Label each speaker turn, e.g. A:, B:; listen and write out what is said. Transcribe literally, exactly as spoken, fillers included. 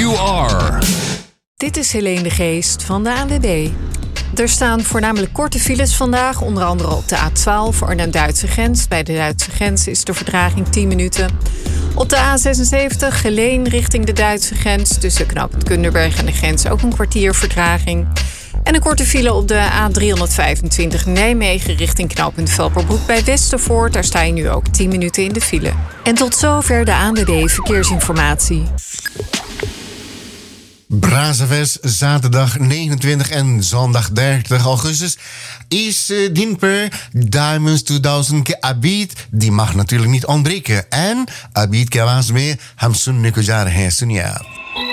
A: you are.
B: Dit is Helene de Geest van de A N W B. Er staan voornamelijk korte files vandaag, onder andere op de A twaalf Arnhem-Duitse grens. Bij de Duitse grens is de vertraging tien minuten. Op de A zesenzeventig Geleen richting de Duitse grens. Tussen knooppunt Kunderberg en de grens ook een kwartier vertraging. En een korte file op de A driehonderdvijfentwintig Nijmegen richting knooppunt Velperbroek bij Westervoort. Daar sta je nu ook tien minuten in de file. En tot zover de A N W B Verkeersinformatie.
C: Brazzavest, zaterdag negenentwintig en zondag dertig augustus is uh, Dinper Diamonds tweeduizend ke Abid. Die mag natuurlijk niet ontbreken. En Abid ke आवाज में हम सुनने को जा रहे हैं, सुनिए आप.